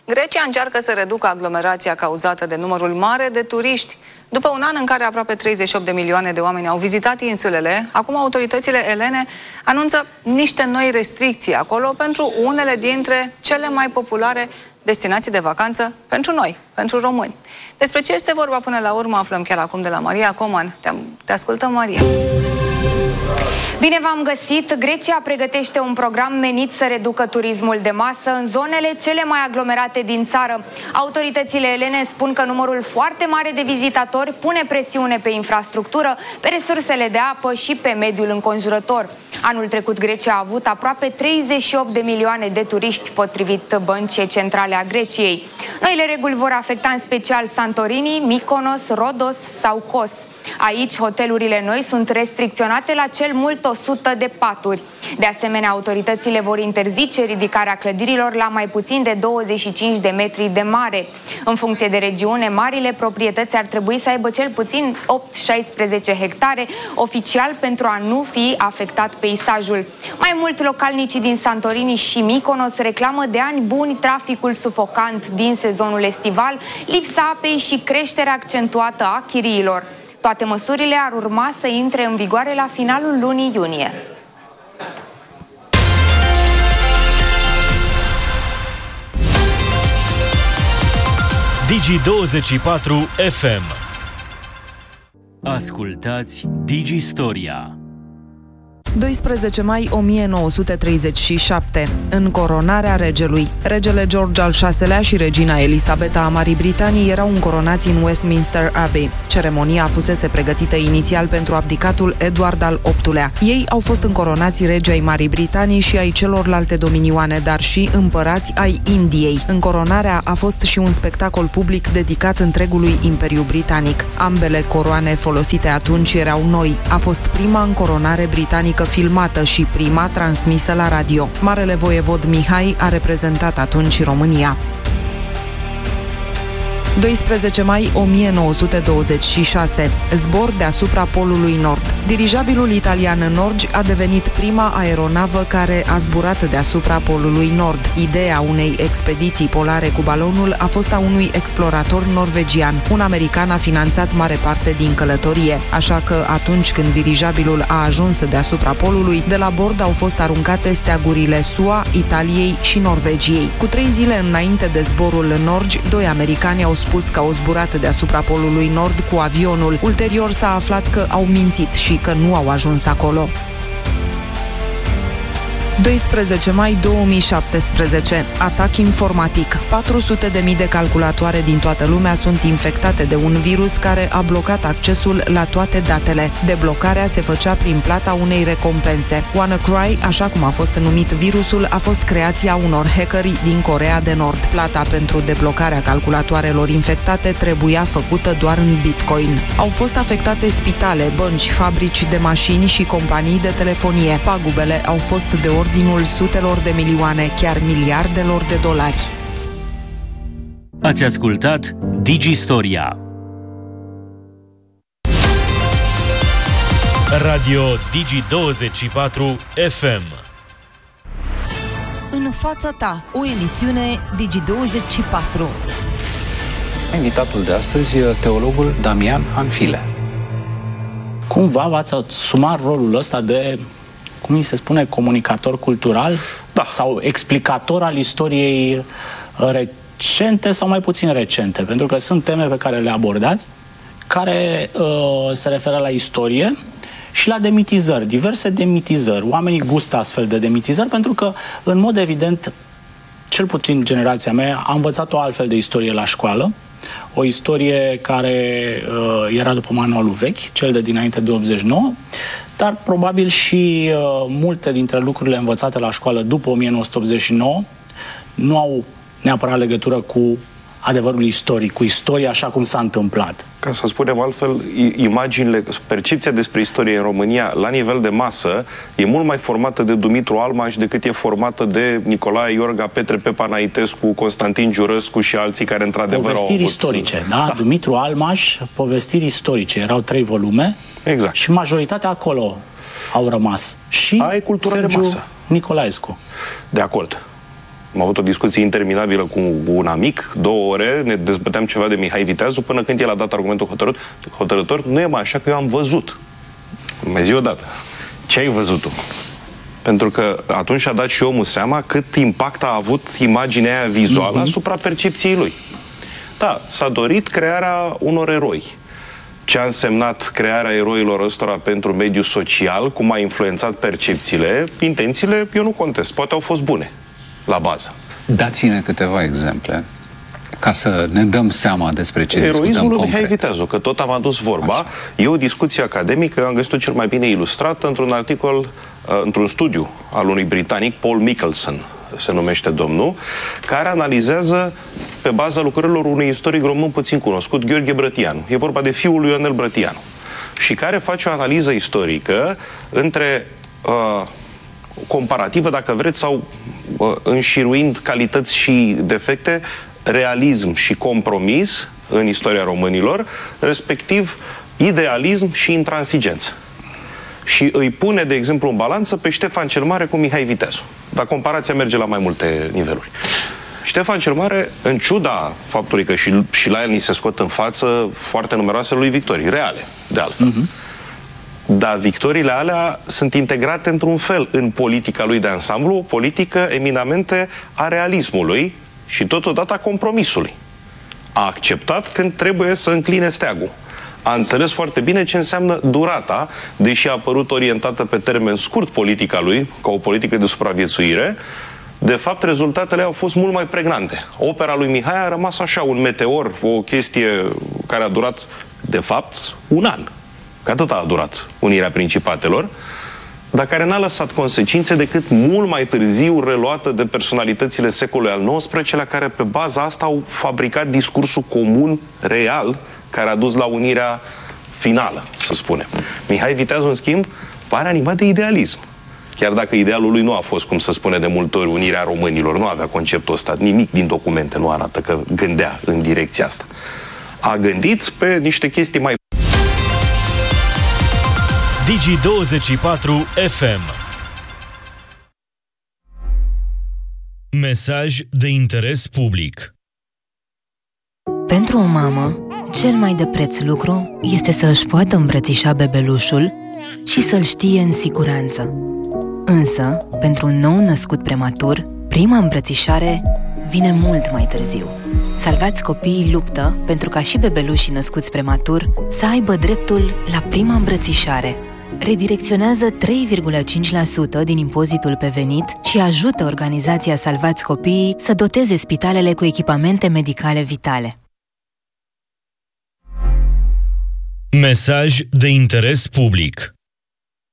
Grecia încearcă să reducă aglomerația cauzată de numărul mare de turiști. După un an în care aproape 38 de milioane de oameni au vizitat insulele, acum autoritățile elene anunță niște noi restricții acolo pentru unele dintre cele mai populare destinații de vacanță pentru noi, pentru români. Despre ce este vorba până la urmă aflăm chiar acum de la Maria Coman. Te ascultăm, Maria. Bine v-am găsit! Grecia pregătește un program menit să reducă turismul de masă în zonele cele mai aglomerate din țară. Autoritățile elene spun că numărul foarte mare de vizitatori pune presiune pe infrastructură, pe resursele de apă și pe mediul înconjurător. Anul trecut Grecia a avut aproape 38 de milioane de turiști, potrivit Băncii Centrale a Greciei. Noile reguli vor afecta în special Santorini, Mykonos, Rhodos sau Kos. Aici, hotelurile noi sunt restricționate la cel mult 100 de paturi. De asemenea, autoritățile vor interzice ridicarea clădirilor la mai puțin de 25 de metri de mare. În funcție de regiune, marile proprietăți ar trebui să aibă cel puțin 8-16 hectare, oficial pentru a nu fi afectat peisajul. Mai mult, localnicii din Santorini și Mykonos reclamă de ani buni traficul sufocant din sezonul estival, lipsa apei și creșterea accentuată a chiriilor. Toate măsurile ar urma să intre în vigoare la finalul lunii iunie. Digi24 FM. Ascultați Digistoria. 12 mai 1937. Încoronarea regelui. Regele George al VI-lea și regina Elisabeta a Marii Britanii erau încoronați în Westminster Abbey. Ceremonia fusese pregătită inițial pentru abdicatul Edward al VIII-lea. Ei au fost încoronați regi ai Marii Britanii și ai celorlalte dominioane, dar și împărați ai Indiei. Încoronarea a fost și un spectacol public dedicat întregului Imperiu Britanic. Ambele coroane folosite atunci erau noi. A fost prima încoronare britanică filmată și prima transmisă la radio. Marele voievod Mihai a reprezentat atunci România. 12 mai 1926. Zbor deasupra Polului Nord. Dirijabilul italian Norge a devenit prima aeronavă care a zburat deasupra Polului Nord. Ideea unei expediții polare cu balonul a fost a unui explorator norvegian. Un american a finanțat mare parte din călătorie, așa că atunci când dirijabilul a ajuns deasupra Polului, de la bord au fost aruncate steagurile SUA, Italiei și Norvegiei. Cu 3 zile înainte de zborul Norge, 2 americani au spus că au zburat deasupra Polului Nord cu avionul. Ulterior s-a aflat că au mințit și că nu au ajuns acolo. 12 mai 2017. Atac informatic. 400.000 de calculatoare din toată lumea sunt infectate de un virus care a blocat accesul la toate datele. Deblocarea se făcea prin plata unei recompense. WannaCry, așa cum a fost numit virusul, a fost creația unor hackeri din Coreea de Nord. Plata pentru deblocarea calculatoarelor infectate trebuia făcută doar în Bitcoin. Au fost afectate spitale, bănci, fabrici de mașini și companii de telefonie. Pagubele au fost de ordinul sutelor de milioane, chiar miliardelor de dolari. Ați ascultat Digistoria. Radio Digi24 FM. În fața ta, o emisiune Digi24. Invitatul de astăzi e teologul Damian Hanfile. Cumva v-ați asumat rolul ăsta de, cum îi se spune, comunicator cultural? Da. Sau explicator al istoriei recente sau mai puțin recente? Pentru că sunt teme pe care le abordați, care se referă la istorie și la demitizări, diverse demitizări. Oamenii gustă astfel de demitizări pentru că, în mod evident, cel puțin generația mea a învățat o altfel de istorie la școală, o istorie care era după manualul vechi, cel de dinainte de 89, dar probabil și multe dintre lucrurile învățate la școală după 1989 nu au neapărat legătură cu adevărul istoric, cu istoria așa cum s-a întâmplat. Ca să spunem altfel, imaginile, percepția despre istorie în România la nivel de masă e mult mai formată de Dumitru Almaș decât e formată de Nicolae Iorga, Petre Pepa Naitescu, Constantin Giurăscu și alții care într-adevăr au avut... istorice, da? Dumitru Almaș, povestiri istorice. Erau 3 volume. Exact. Și majoritatea acolo au rămas. Și ai cultura Sergiu de masă. Nicolaescu. De acord. Am avut o discuție interminabilă cu un amic, 2 ore, ne dezbăteam ceva de Mihai Viteazu, până când el a dat argumentul hotărător. Nu e mai așa că eu am văzut. Mai zi odată. Ce ai văzut tu? Pentru că atunci a dat și omul seama cât impact a avut imaginea aia vizuală asupra percepției lui. Da, s-a dorit crearea unor eroi. Ce a însemnat crearea eroilor ăstora pentru mediul social, cum a influențat percepțiile, intențiile, eu nu contest. Poate au fost bune, la bază. Dați-ne câteva exemple ca să ne dăm seama despre ce discutăm Eroismul lui concret. Mihai Viteazu, că tot am adus vorba. Așa. E o discuție academică, eu am găsit-o cel mai bine ilustrată într-un articol, într-un studiu al unui britanic, Paul Mickelson, se numește domnul, care analizează pe baza lucrărilor unui istoric român puțin cunoscut, Gheorghe Brătianu. E vorba de fiul lui Ionel Brătianu. Și care face o analiză istorică între comparativă, dacă vreți, sau înșiruind calități și defecte, realism și compromis în istoria românilor, respectiv idealism și intransigență. Și îi pune, de exemplu, în balanță pe Ștefan cel Mare cu Mihai Viteazu. Dar comparația merge la mai multe niveluri. Ștefan cel Mare, în ciuda faptului că și la el ni se scot în față foarte numeroase lui victorii, reale, de altfel. Dar victoriile alea sunt integrate într-un fel în politica lui de ansamblu, o politică eminamente a realismului și totodată a compromisului. A acceptat când trebuie să încline steagul. A înțeles foarte bine ce înseamnă durata, deși a părut orientată pe termen scurt politica lui, ca o politică de supraviețuire, de fapt rezultatele au fost mult mai pregnante. Opera lui Mihai a rămas așa, un meteor, o chestie care a durat, de fapt, un an. Că atât a durat unirea principatelor, dar care n-a lăsat consecințe decât mult mai târziu reluată de personalitățile secolului al XIX-lea, care pe baza asta au fabricat discursul comun, real, care a dus la unirea finală, să spunem. Mihai Viteazu, în schimb, pare animat de idealism. Chiar dacă idealul lui nu a fost, cum se spune de multe ori, unirea românilor, nu avea conceptul ăsta, nimic din documente nu arată că gândea în direcția asta. A gândit pe niște chestii mai... Digi24 FM. Mesaj de interes public. Pentru o mamă, cel mai de preț lucru este să își poată îmbrățișa bebelușul și să-l știe în siguranță. Însă, pentru un nou născut prematur, prima îmbrățișare vine mult mai târziu. Salvați Copiii luptă pentru ca și bebelușii născuți prematur să aibă dreptul la prima îmbrățișare. Redirecționează 3,5% din impozitul pe venit și ajută organizația Salvați Copiii să doteze spitalele cu echipamente medicale vitale. Mesaj de interes public.